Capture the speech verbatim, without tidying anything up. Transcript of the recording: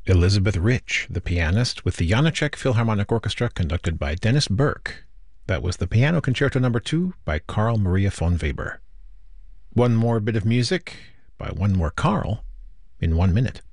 Elizabeth Rich, the pianist, with the Janáček Philharmonic Orchestra conducted by Dennis Burke. That was the Piano Concerto Number two by Carl Maria von Weber. One more bit of music by one more Carl in one minute.